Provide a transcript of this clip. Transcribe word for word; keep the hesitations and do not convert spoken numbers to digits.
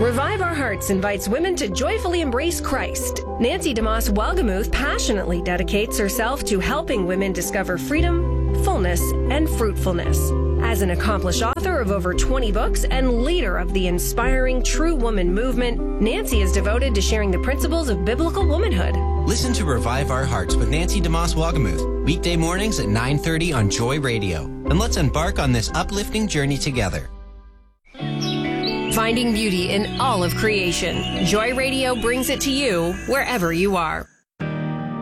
Revive Our Hearts invites women to joyfully embrace Christ. Nancy DeMoss Welgemuth passionately dedicates herself to helping women discover freedom, fullness, and fruitfulness. As an accomplished author of over twenty books and leader of the inspiring True Woman movement, Nancy is devoted to sharing the principles of biblical womanhood. Listen to Revive Our Hearts with Nancy DeMoss Welgemuth, weekday mornings at nine thirty on Joy Radio. And let's embark on this uplifting journey together. Finding beauty in all of creation. Joy Radio brings it to you wherever you are.